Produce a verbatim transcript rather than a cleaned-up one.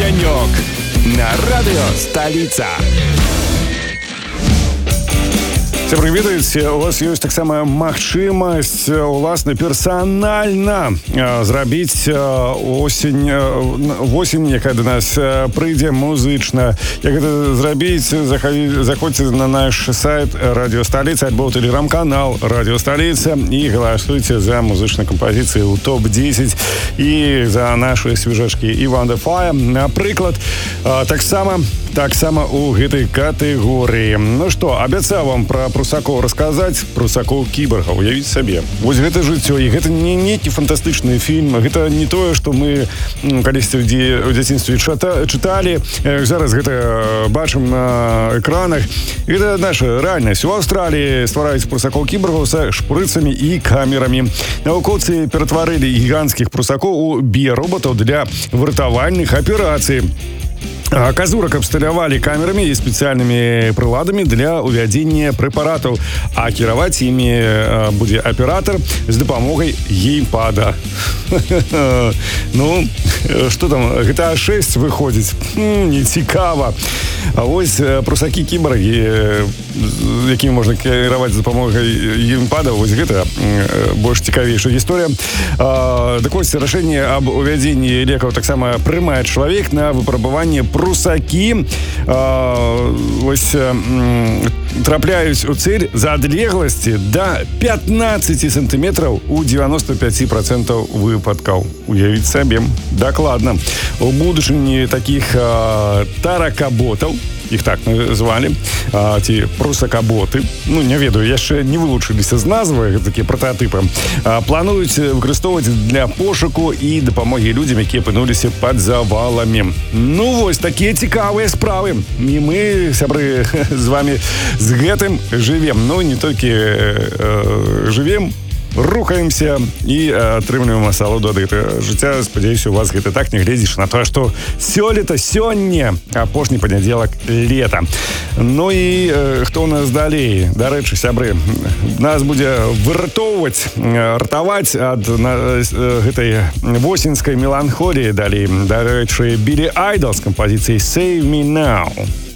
Огонек на радио «Столица». Всем ведаеце, у вас ёсць таксама магчымасць уласна персанальна зрабіць осень восень, якая да нас прыйдзе музычна. Як гэта зрабіць, заходзьце на наш сайт радио «Столица» альбо телеграм-канал радио «Столица» і галасуйце за музычныя кампазіцыі ў топ десять і за нашы свежачкі Иван де Фая, напрыклад, таксама таксама у гэтай катэгорыі. Ну што, абяцаў вам пра прусакоў расказаць, прусакоў кіборгаў, уявіць сабе. Вось гэта жыццё, і гэта не нейкі фантастычны фільм, гэта не тое, што мы калісьці ў дзяцінстве чыталі, зараз гэта бачым на экранах. Гэта наша рэальнасць. У Аўстраліі ствараюць прусакоў кіборгаў са шпрыцамі і камерамі. Навукоўцы ператварылі гіганцкіх прусакоў у біяроботаў для выратавальных аперацый. Казурак абсталявалі камерамі і спецыяльнымі прыладамі для ўвядзення прэпаратаў, а кіраваць імі будзе аператар з дапамогай геймпада. Ну, што там, джи ти эй шесть выходзіць? Нецікава. А вось прусакі-кіборгі, якімі можна кіраваць з дапамогай геймпада, вось гэта больш цікавейшая гісторыя. Так вось, рашэнне аб увядзенні лекаў таксама прымае чалавек на выпрабаванне прусакі вось трапляюць у цэль за адлегласці да пятнадцать сантиметраў у девяносто пять процентов выпадкаў. Уявіць сабе. Дакладна. У будучыні такіх таракаботаў, іх так назвалі, а, ці прусакаботы, ну, не ведаю, яшчэ не вылучыліся з назвы, такія прататыпы, а, плануюць выкарыстоўваць для пошуку і дапамогі людзям, якія апынуліся пад заваламі. Ну, вось, такія цікавыя справы. І мы, сябры, з вамі з гэтым жывем. Ну, не толькі э, жывем, рухаемся і атрымліваем асалоду ад гэтага жыцця. Спадзяюся, у вас гэта так, не гледзячы на тое, што сёлета, сёння апошні панядзелак лета. Ну і э, хто у нас далей? Дарэчы, сябры, нас будзе выратоўваць, ратаваць ад на, э, гэтай восеньскай меланхоліі далей. Дарэчы, Білі Айдол з кампазіцыяй «Save Me Now».